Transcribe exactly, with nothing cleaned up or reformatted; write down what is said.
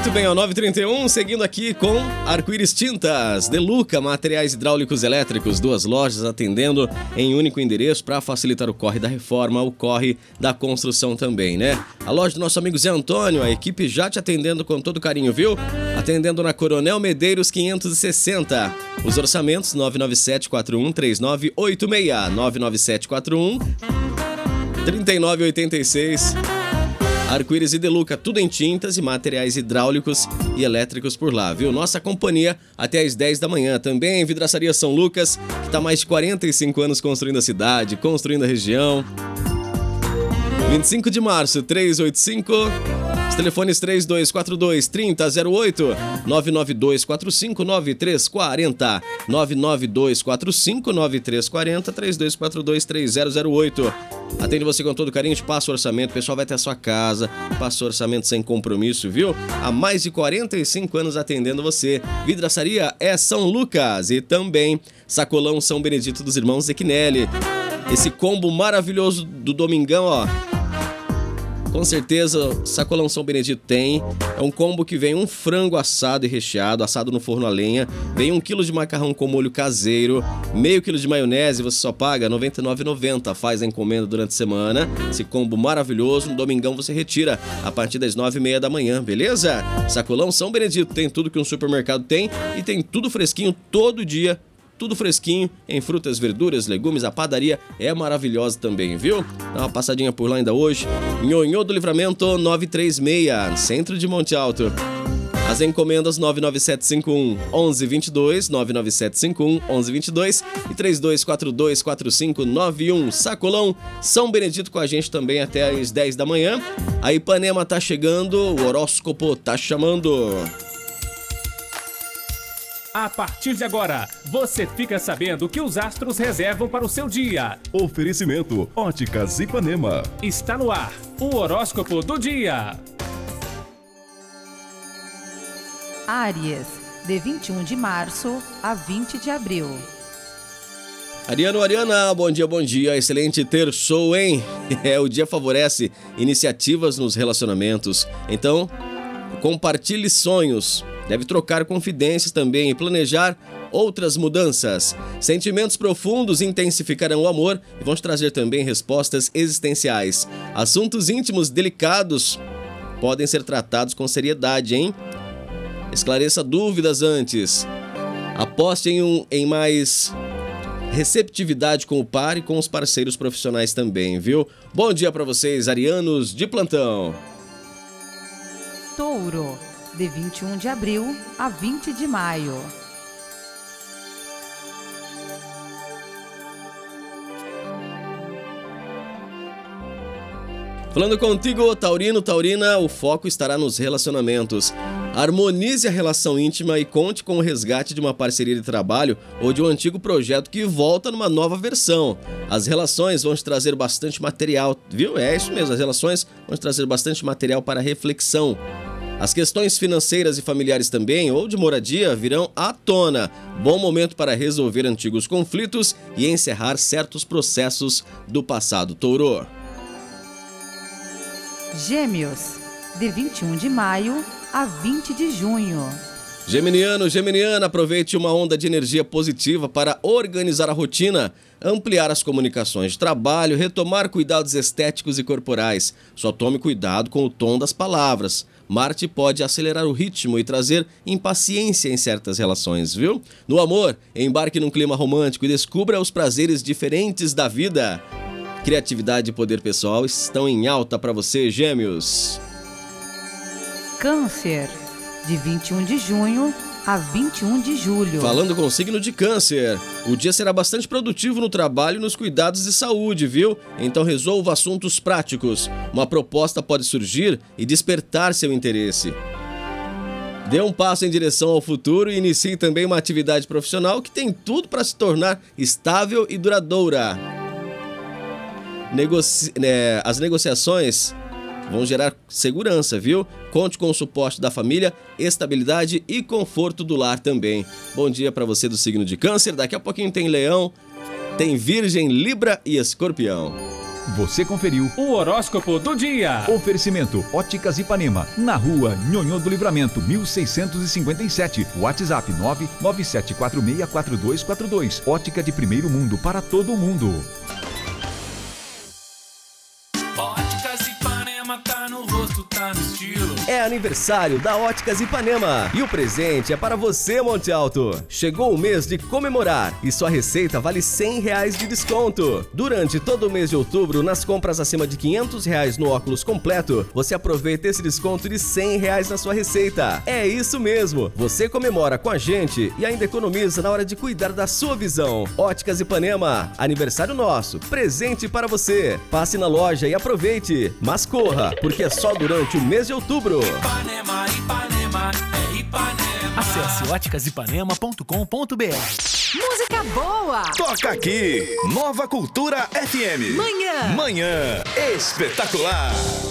Muito bem, ó, nove e trinta e um, seguindo aqui com Arco-Íris Tintas, Deluca, materiais hidráulicos elétricos, duas lojas atendendo em único endereço para facilitar o corre da reforma, o corre da construção também, né? A loja do nosso amigo Zé Antônio, a equipe já te atendendo com todo carinho, viu? Atendendo na Coronel Medeiros quinhentos e sessenta. Os orçamentos nove nove sete quatro um três nove oito seis, nove nove sete quatro um três nove oito seis. Arco-Íris e Deluca, tudo em tintas e materiais hidráulicos e elétricos por lá, viu? Nossa companhia até às dez da manhã. Também Vidraçaria São Lucas, que está há mais de quarenta e cinco anos construindo a cidade, construindo a região. vinte e cinco de março, trezentos e oitenta e cinco. Os telefones três dois quatro dois, três zero zero oito, nove nove dois quatro cinco, nove três quatro zero, nove nove dois quatro cinco, nove três quatro zero, três dois quatro dois, três zero zero oito. Atende você com todo carinho, te passa o orçamento, o pessoal vai até a sua casa, passa o orçamento sem compromisso, viu? Há mais de quarenta e cinco anos atendendo você. Vidraçaria é São Lucas e também Sacolão São Benedito dos Irmãos Zequinelli. Esse combo maravilhoso do domingão, ó. Com certeza, Sacolão São Benedito tem. É um combo que vem um frango assado e recheado, assado no forno a lenha. Vem um quilo de macarrão com molho caseiro, meio quilo de maionese, você só paga noventa e nove reais e noventa centavos. Faz a encomenda durante a semana. Esse combo maravilhoso, no domingão você retira a partir das nove e meia da manhã, beleza? Sacolão São Benedito tem tudo que um supermercado tem e tem tudo fresquinho todo dia. Tudo fresquinho, em frutas, verduras, legumes, a padaria é maravilhosa também, viu? Dá uma passadinha por lá ainda hoje. Nhonhô do Livramento nove três seis, centro de Monte Alto. As encomendas nove nove sete cinco um, onze vinte e dois, nove nove sete cinco um, onze vinte e dois e três dois quatro dois, quatro cinco nove um. Sacolão São Benedito com a gente também até às dez da manhã. A Ipanema tá chegando, o horóscopo tá chamando. A partir de agora, você fica sabendo o que os astros reservam para o seu dia. Oferecimento Óticas Ipanema. Está no ar, o horóscopo do dia. Áries, de vinte e um de março a vinte de abril. Ariano, Ariana, bom dia, bom dia, excelente terçou, hein? É, o dia favorece iniciativas nos relacionamentos, então compartilhe sonhos. Deve trocar confidências também e planejar outras mudanças. Sentimentos profundos intensificarão o amor e vão te trazer também respostas existenciais. Assuntos íntimos delicados podem ser tratados com seriedade, hein? Esclareça dúvidas antes. Aposte em, um, em mais receptividade com o par e com os parceiros profissionais também, viu? Bom dia para vocês, arianos de plantão. Touro, de vinte e um de abril a vinte de maio. Falando contigo, Taurino, Taurina, o foco estará nos relacionamentos. Harmonize a relação íntima e conte com o resgate de uma parceria de trabalho ou de um antigo projeto que volta numa nova versão. As relações vão te trazer bastante material, viu? É isso mesmo, as relações vão te trazer bastante material para reflexão. As questões financeiras e familiares também, ou de moradia, virão à tona. Bom momento para resolver antigos conflitos e encerrar certos processos do passado, Touro. Gêmeos, de vinte e um de maio a vinte de junho. Geminiano, Geminiana, aproveite uma onda de energia positiva para organizar a rotina, ampliar as comunicações de trabalho, retomar cuidados estéticos e corporais. Só tome cuidado com o tom das palavras. Marte pode acelerar o ritmo e trazer impaciência em certas relações, viu? No amor, embarque num clima romântico e descubra os prazeres diferentes da vida. Criatividade e poder pessoal estão em alta para você, Gêmeos. Câncer, de vinte e um de junho a vinte e um de julho. Falando com o signo de Câncer, o dia será bastante produtivo no trabalho e nos cuidados de saúde, viu? Então resolva assuntos práticos. Uma proposta pode surgir e despertar seu interesse. Dê um passo em direção ao futuro e inicie também uma atividade profissional que tem tudo para se tornar estável e duradoura. Negoci... É, as negociações vão gerar segurança, viu? Conte com o suporte da família, estabilidade e conforto do lar também. Bom dia para você do signo de Câncer. Daqui a pouquinho tem Leão, tem Virgem, Libra e Escorpião. Você conferiu O horóscopo do dia. Oferecimento Óticas Ipanema, na rua Nhonhô do Livramento, mil seiscentos e cinquenta e sete. WhatsApp nove nove sete quatro seis quatro dois quatro dois. Ótica de primeiro mundo para todo mundo. Óticas Ipanema, tá no rosto, tá no estilo. É aniversário da Óticas Ipanema e o presente é para você, Monte Alto. Chegou o mês de comemorar e sua receita vale cem reais de desconto. Durante todo o mês de outubro, nas compras acima de quinhentos reais no óculos completo, você aproveita esse desconto de cem reais na sua receita. É isso mesmo, você comemora com a gente e ainda economiza na hora de cuidar da sua visão. Óticas Ipanema, aniversário nosso, presente para você. Passe na loja e aproveite, mas corra, porque é só durante o mês de outubro. Ipanema, Ipanema, é Ipanema. Acesse óticas ipanema ponto com ponto br. Música boa! Toca aqui, Nova Cultura F M. Manhã! Manhã espetacular.